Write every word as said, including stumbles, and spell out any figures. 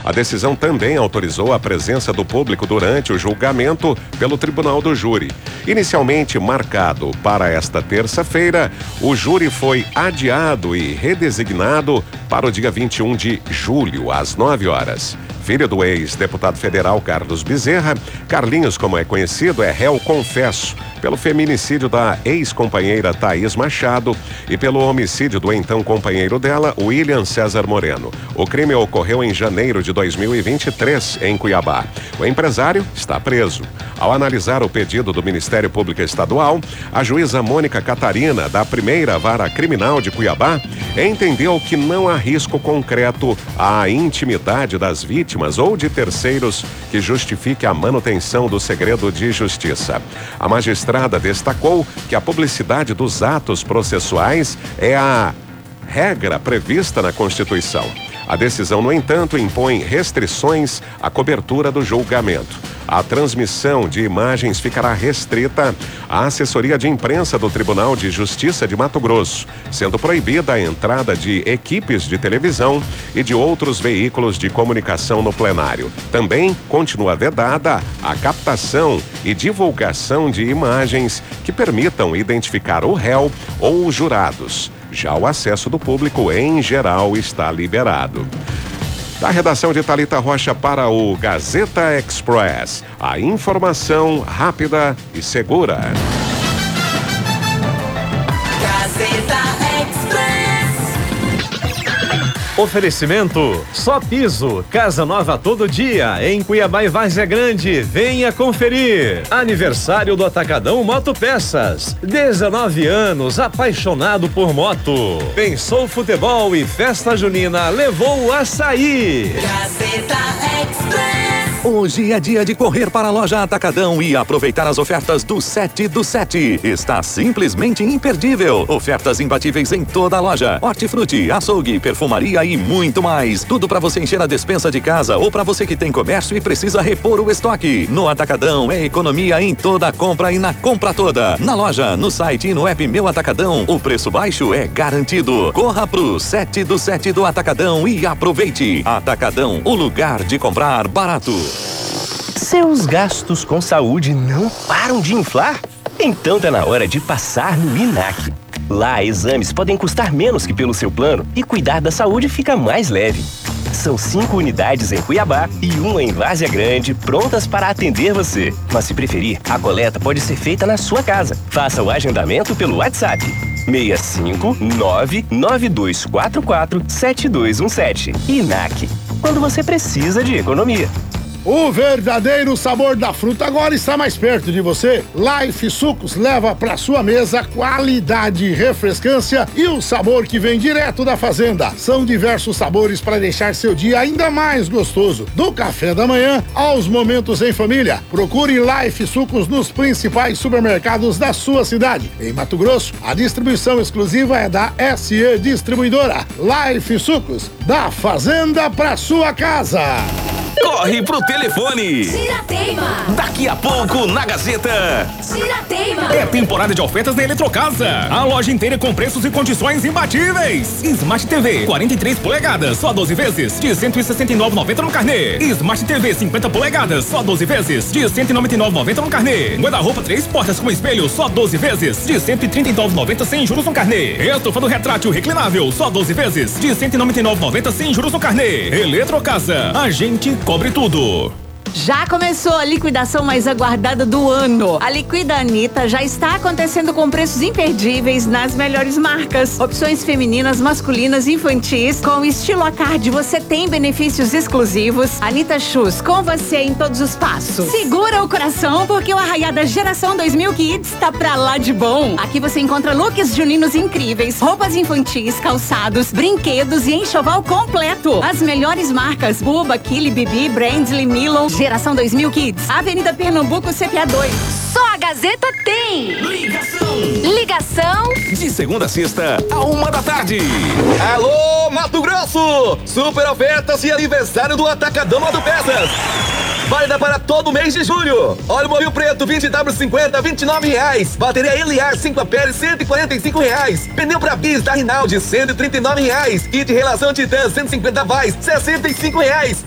A decisão também autorizou a presença do público durante o julgamento pelo Tribunal do Júri. Inicialmente marcado para esta terça-feira, o júri foi adiado e redesignado para o dia vinte e um de julho, às nove horas. Filho do ex-deputado federal Carlos Bezerra, Carlinhos, como é conhecido, é réu confesso pelo feminicídio da ex-companheira Thaís Machado e pelo homicídio do então companheiro dela, William César Moreno. O crime ocorreu em janeiro de dois mil e vinte e três, em Cuiabá. O empresário está preso. Ao analisar o pedido do Ministério Público Estadual, a juíza Mônica Catarina, da primeira vara criminal de Cuiabá, entendeu que não há risco concreto à intimidade das vítimas ou de terceiros que justifique a manutenção do segredo de justiça. A magistrada destacou que a publicidade dos atos processuais é a regra prevista na Constituição. A decisão, no entanto, impõe restrições à cobertura do julgamento. A transmissão de imagens ficará restrita à assessoria de imprensa do Tribunal de Justiça de Mato Grosso, sendo proibida a entrada de equipes de televisão e de outros veículos de comunicação no plenário. Também continua vedada a captação e divulgação de imagens que permitam identificar o réu ou os jurados. Já o acesso do público, em geral, está liberado. Da redação de Thalita Rocha para o Gazeta Express, a informação rápida e segura. Gazeta Express. Oferecimento Só Piso, casa nova todo dia, em Cuiabá e Várzea Grande. Venha conferir. Aniversário do Atacadão Moto Peças. dezenove anos, apaixonado por moto. Pensou futebol e festa junina, levou o açaí. Gazeta Express. Hoje é dia de correr para a loja Atacadão e aproveitar as ofertas do sete do sete. Está simplesmente imperdível. Ofertas imbatíveis em toda a loja. Hortifruti, açougue, perfumaria e muito mais. Tudo para você encher a despensa de casa ou para você que tem comércio e precisa repor o estoque. No Atacadão é economia em toda a compra e na compra toda. Na loja, no site e no app Meu Atacadão, o preço baixo é garantido. Corra pro sete do sete do Atacadão e aproveite. Atacadão, o lugar de comprar barato. Seus gastos com saúde não param de inflar? Então tá na hora de passar no INAC. Lá, exames podem custar menos que pelo seu plano e cuidar da saúde fica mais leve. São cinco unidades em Cuiabá e uma em Várzea Grande, prontas para atender você. Mas se preferir, a coleta pode ser feita na sua casa. Faça o agendamento pelo WhatsApp. seis cinco nove nove dois quatro quatro sete dois um sete. INAC. Quando você precisa de economia. O verdadeiro sabor da fruta agora está mais perto de você. Life Sucos leva para sua mesa qualidade e refrescância e o sabor que vem direto da fazenda. São diversos sabores para deixar seu dia ainda mais gostoso. Do café da manhã aos momentos em família. Procure Life Sucos nos principais supermercados da sua cidade. Em Mato Grosso, a distribuição exclusiva é da S E Distribuidora. Life Sucos, da fazenda para sua casa. Corre pro telefone! Tirateima! Daqui a pouco na Gazeta! Tirateima! É temporada de ofertas na Eletrocasa. A loja inteira com preços e condições imbatíveis. Smart T V quarenta e três polegadas, só doze vezes, de cento e sessenta e nove reais e noventa centavos no carnê. Smart T V cinquenta polegadas, só doze vezes, de cento e noventa e nove reais e noventa centavos no carnê. Guarda-roupa três portas com espelho, só doze vezes, de cento e trinta e nove reais e noventa centavos sem juros no carnê. Estofa do retrátil reclinável, só doze vezes, de cento e noventa e nove reais e noventa centavos sem juros no carnê. Eletrocasa, a gente cobre tudo. Já começou a liquidação mais aguardada do ano. A Liquida Anitta já está acontecendo com preços imperdíveis nas melhores marcas. Opções femininas, masculinas e infantis. Com estilo à card, você tem benefícios exclusivos. Anitta Shoes, com você em todos os passos. Segura o coração, porque o Arraiada Geração dois mil Kids tá pra lá de bom. Aqui você encontra looks juninos incríveis, roupas infantis, calçados, brinquedos e enxoval completo. As melhores marcas: Buba, Kili, Bibi, Brandly, Milo. Geração dois mil Kids, Avenida Pernambuco, C P A dois. Só a Gazeta tem Ligação! Ligação De segunda a sexta, a uma da tarde. Alô, Mato Grosso! Super ofertas e aniversário do Atacadão Autopeças. Válida para todo mês de julho. Óleo Mobil Preto vinte W cinquenta, vinte e nove reais. Bateria Eliar cinco amperes, cento e quarenta e cinco reais. Pneu pra bis da Rinaldi, cento e trinta e nove reais. Kit relação Titan cento e cinquenta watts, sessenta e cinco reais.